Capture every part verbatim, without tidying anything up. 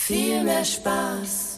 viel mehr Spaß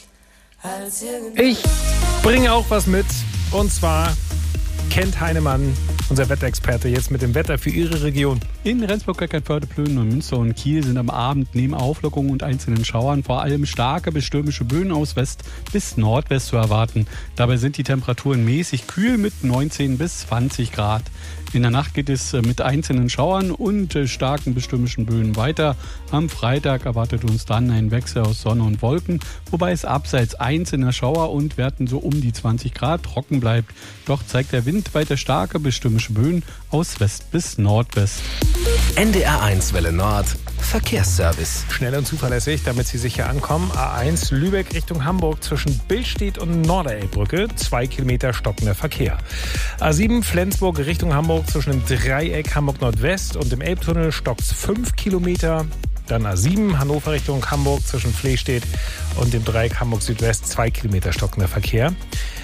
als irgendwas. Ich bringe auch was mit, und zwar Kent Heinemann, unser Wetterexperte, jetzt mit dem Wetter für Ihre Region. In Rendsburg, Eckernförde, Plön, Neumünster und Kiel sind am Abend neben Auflockungen und einzelnen Schauern vor allem starke bis stürmische Böen aus West bis Nordwest zu erwarten. Dabei sind die Temperaturen mäßig kühl mit neunzehn bis zwanzig Grad. In der Nacht geht es mit einzelnen Schauern und starken bis stürmischen Böen weiter. Am Freitag erwartet uns dann ein Wechsel aus Sonne und Wolken, wobei es abseits einzelner Schauer und Werten so um die zwanzig Grad trocken bleibt. Doch zeigt der Wind weiter starke bis stürmische Böen aus West bis Nordwest. N D R eins Welle Nord, Verkehrsservice. Schnell und zuverlässig, damit Sie sicher ankommen. A eins Lübeck Richtung Hamburg zwischen Billstedt und Norderelbbrücke. Zwei Kilometer stockender Verkehr. A sieben Flensburg Richtung Hamburg zwischen dem Dreieck Hamburg Nordwest und dem Elbtunnel stockt's fünf Kilometer. Dann A sieben Hannover Richtung Hamburg zwischen Flehstedt und dem Dreieck Hamburg Südwest. Zwei Kilometer stockender Verkehr.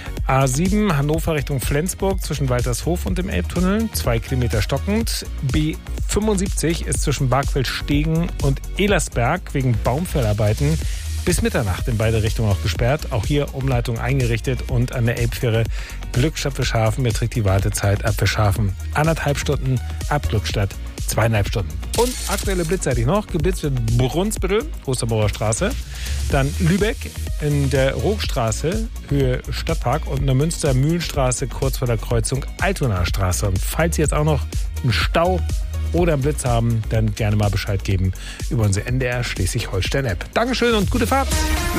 A sieben Hannover Richtung Flensburg zwischen Waltershof und dem Elbtunnel, zwei Kilometer stockend. B fünfundsiebzig ist zwischen Bargfeld-Stegen und Elersberg wegen Baumfällarbeiten bis Mitternacht in beide Richtungen auch gesperrt. Auch hier Umleitung eingerichtet und an der Elbfähre Glückstadt Fischhafen beträgt die Wartezeit ab Fischhafen anderthalb Stunden, ab Glückstadt zweieinhalb Stunden. Und aktuelle Blitzzeitig noch. Geblitzt wird Brunsbüttel, Ostermorer Straße. Dann Lübeck in der Rochstraße, Höhe Stadtpark und in der Münster-Mühlenstraße kurz vor der Kreuzung Altonaer Straße. Und falls Sie jetzt auch noch einen Stau oder einen Blitz haben, dann gerne mal Bescheid geben über unsere N D R Schleswig-Holstein-App. Dankeschön und gute Fahrt.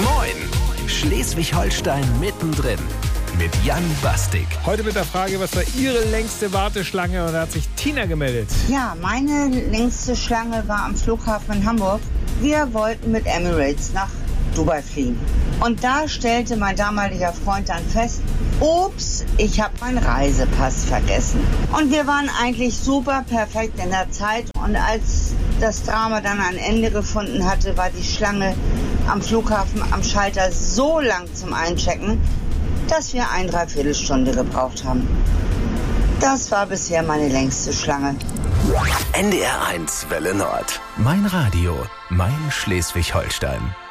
Moin, Schleswig-Holstein mittendrin. Mit Jan Bastik. Heute mit der Frage, was war Ihre längste Warteschlange? Und da hat sich Tina gemeldet. Ja, meine längste Schlange war am Flughafen in Hamburg. Wir wollten mit Emirates nach Dubai fliegen. Und da stellte mein damaliger Freund dann fest, ups, ich habe meinen Reisepass vergessen. Und wir waren eigentlich super perfekt in der Zeit. Und als das Drama dann ein Ende gefunden hatte, war die Schlange am Flughafen am Schalter so lang zum Einchecken, dass wir eine Dreiviertelstunde gebraucht haben. Das war bisher meine längste Schlange. N D R eins Welle Nord. Mein Radio, mein Schleswig-Holstein.